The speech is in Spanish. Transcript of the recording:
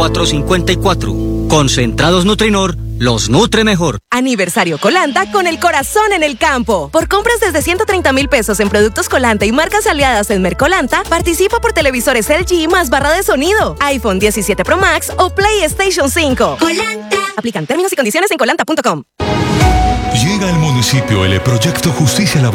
454. Concentrados Nutrinor los nutre mejor. Aniversario Colanta con el corazón en el campo. Por compras desde 130,000 pesos en productos Colanta y marcas aliadas en Mercolanta, participa por televisores LG más barra de sonido, iPhone 17 Pro Max o PlayStation 5. Colanta. Aplican términos y condiciones en colanta.com. Llega al municipio el proyecto Justicia Laboral